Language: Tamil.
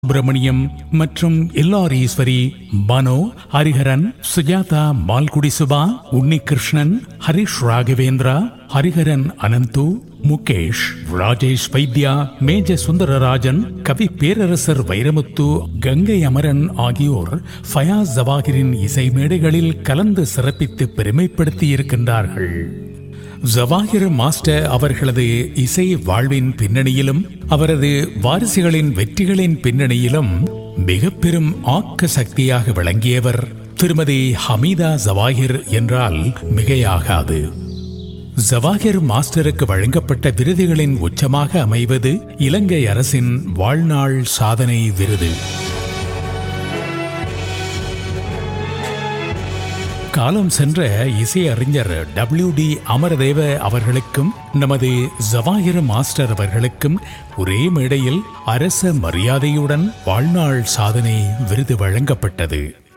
சுப்பிரமணியம் மற்றும் எல்ஆர் ஈஸ்வரி, மனோ, ஹரிஹரன், சுஜாதா மால்குடி சுபா, உன்னிகிருஷ்ணன், ஹரிஷ் ராகவேந்திரா, ஹரிஹரன் அனந்து, முகேஷ், ராஜேஷ் வைத்யா, மேஜ சுந்தரராஜன், கவி பேரரசர் வைரமுத்து, கங்கை அமரன் ஆகியோர் ஃபயாஸ் ஜவாஹிரின் இசை மேடைகளில் கலந்து சிறப்பித்து பெருமைப்படுத்தி இருக்கின்றார்கள். ஜவாஹிர் மாஸ்டர் அவர்களது இசை வாழ்வின் பின்னணியிலும் அவரது வாரிசுகளின் வெற்றிகளின் பின்னணியிலும் மிக பெரும் ஆக்க சக்தியாக விளங்கியவர் திருமதி ஹமீதா ஜவாஹிர் என்றால் மிகையாகாது. ஜவாஹிர் மாஸ்டருக்கு வழங்கப்பட்ட விருதுகளின் உச்சமாக அமைவது இலங்கை அரசின் வாழ்நாள் சாதனை விருது. காலம் சென்ற இசையறிஞர் WD அமரதேவ அவர்களுக்கும் நமது ஜவாஹிர் மாஸ்டர் அவர்களுக்கும் ஒரே மேடையில் அரச மரியாதையுடன் வாழ்நாள் சாதனை விருது வழங்கப்பட்டது.